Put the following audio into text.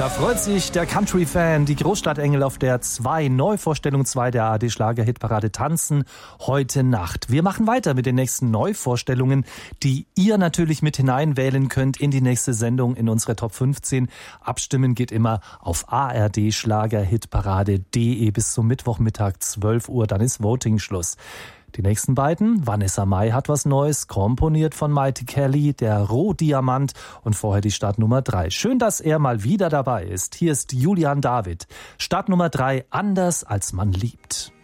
Da freut sich der Country-Fan, die Großstadtengel auf der 2, Neuvorstellung 2 der ARD-Schlager-Hitparade tanzen heute Nacht. Wir machen weiter mit den nächsten Neuvorstellungen, die ihr natürlich mit hineinwählen könnt in die nächste Sendung in unsere Top 15. Abstimmen geht immer auf ardschlagerhitparade.de bis zum Mittwochmittag 12 Uhr, dann ist Voting-Schluss. Die nächsten beiden, Vanessa Mai hat was Neues, komponiert von Mighty Kelly, der Rohdiamant und vorher die Startnummer 3. Schön, dass er mal wieder dabei ist. Hier ist Julian David. Startnummer 3, Anders als man liebt.